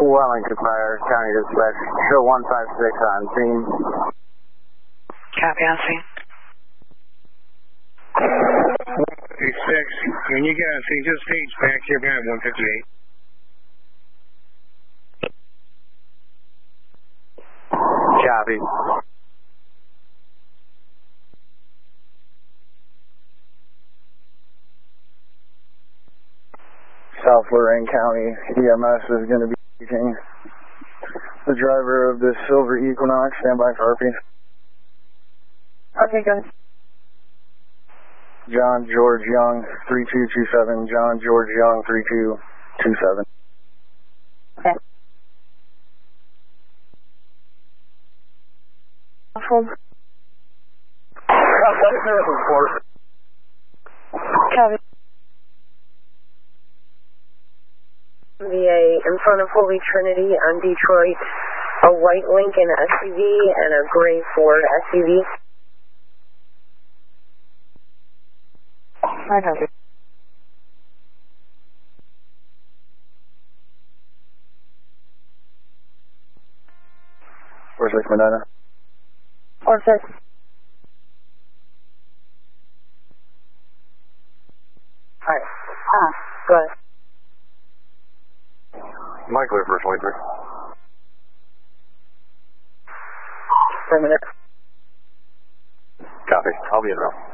Wellington Fire, County Dispatch, show 156 on scene. Copy on scene. 156, when you get on scene, just stage back here behind 158. Copy. South Lorraine County EMS is going to be taking the driver of this silver Equinox. Stand by for RP. Okay, go ahead. John George Young, 3227. John George Young, 3227. Okay. Home. Copy. VA in front of Holy Trinity on Detroit, a white Lincoln SUV and a gray Ford SUV. 500. Where's Lake Medina? Or sir. Alright. Go ahead. Mike clear for 23. For a minute. Copy. I'll be in route.